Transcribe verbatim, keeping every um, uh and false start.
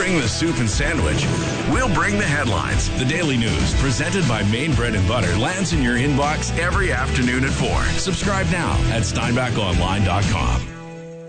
bring the soup and sandwich. We'll bring the headlines. The Daily News, presented by Maine Bread and Butter, lands in your inbox every afternoon at four. Subscribe now at steinbach online dot com.